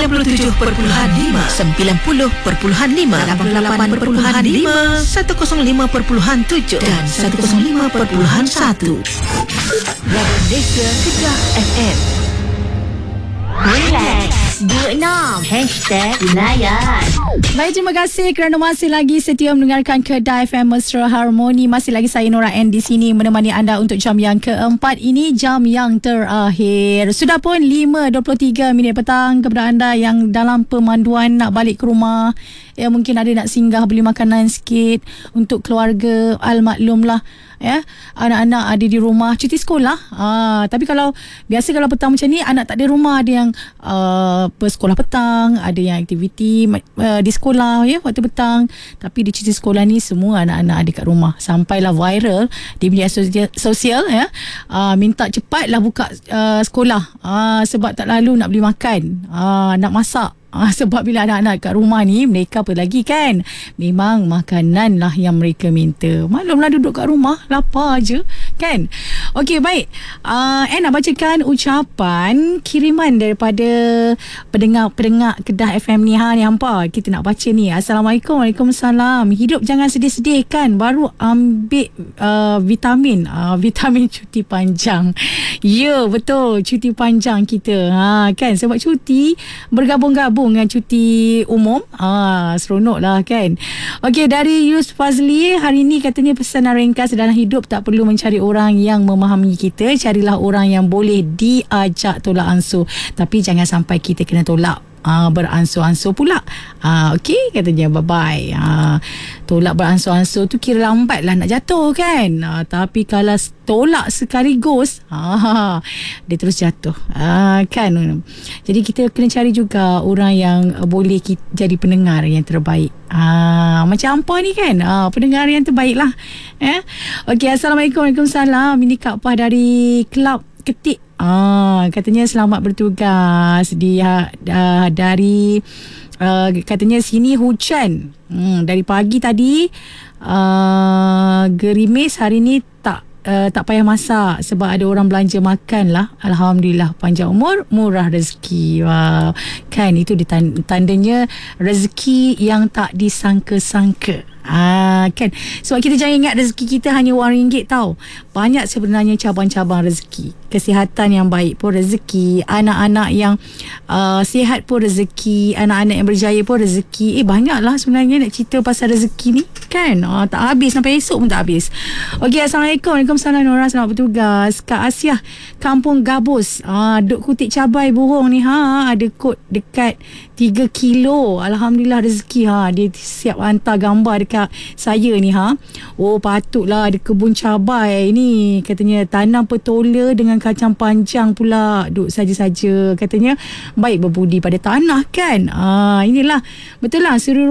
97.5, 90.5, 88.5, 105.7 dan 105.1. Radio Malaysia Kedah FM. Relax 26 #Layan. Baik, terima kasih kerana masih lagi setia mendengarkan Kedah FM Mesra Harmoni. Masih lagi saya Nora N di sini menemani anda untuk jam yang keempat ini, jam yang terakhir. Sudah pun 5.23 petang kepada anda yang dalam pemanduan nak balik ke rumah. Ya, mungkin ada nak singgah beli makanan sikit untuk keluarga. Al-maklum lah, ya, anak-anak ada di rumah cuti sekolah. Tapi kalau biasa kalau petang macam ni, anak tak ada rumah, ada yang sekolah petang, ada yang aktiviti di sekolah, ya, waktu petang. Tapi di cuti sekolah ni semua anak-anak ada kat rumah. Sampailah viral di media sosial, ya, minta cepatlah buka sekolah, sebab tak lalu nak beli makan, nak masak. Sebab bila anak-anak kat rumah ni, mereka apa lagi kan, memang makanan lah yang mereka minta. Maklumlah duduk kat rumah, lapar je kan. Okey, baik, nak bacakan ucapan kiriman daripada pendengar Kedah FM ni. Ni hampa, kita nak baca ni. Assalamualaikum. Waalaikumsalam. Hidup jangan sedih-sedih kan, baru ambil vitamin cuti panjang. Ya, betul, cuti panjang kita, kan, sebab cuti bergabung-gabung dengan cuti umum. Seronok lah kan. Okey, dari Yus Fazli, hari ni katanya pesanan ringkas dalam hidup, tak perlu mencari orang yang memahami kita, carilah orang yang boleh diajak tolak ansur, tapi jangan sampai kita kena tolak beransur-ansur pula. Okey, katanya bye-bye. Tolak beransur-ansur tu kira lambat lah nak jatuh kan. Tapi kalau tolak sekaligus, dia terus jatuh, kan. Jadi kita kena cari juga orang yang boleh jadi pendengar yang terbaik. Macam apa ni kan, pendengar yang terbaik lah. Okey, Assalamualaikum. Waalaikumsalam. Ini Kak Pah dari Kelab Ketik. Katanya selamat bertugas dari katanya sini hujan dari pagi tadi, gerimis. Hari ni tak payah masak sebab ada orang belanja makan lah. Alhamdulillah, panjang umur, murah rezeki. Wow, kan, itu tandanya rezeki yang tak disangka-sangka. Kan, sebab kita jangan ingat rezeki kita hanya RM1 tau. Banyak sebenarnya cabang-cabang rezeki. Kesihatan yang baik pun rezeki, anak-anak yang sihat pun rezeki, anak-anak yang berjaya pun rezeki. Banyaklah sebenarnya nak cerita pasal rezeki ni kan. Tak habis, sampai esok pun tak habis. Okey, Assalamualaikum. Waalaikumsalam Nora, selamat bertugas. Kak Asiah, Kampung Gabus, duk kutik cabai burung ni. Ada kod dekat 3 kilo. Alhamdulillah rezeki. Dia siap hantar gambar dekat saya ni. Oh, patutlah ada kebun cabai ni. Katanya tanam petola dengan kacang panjang pula. Duk saja-saja katanya. Baik berbudi pada tanah kan. Inilah, betul lah, suruh